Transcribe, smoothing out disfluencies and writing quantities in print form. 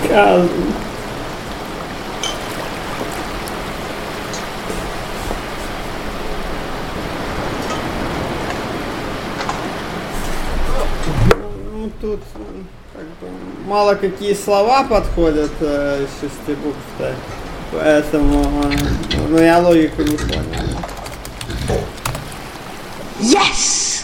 Сарказм. Ну, тут как бы мало какие слова подходят из 6 букв-то, поэтому я логику не понял. Yes!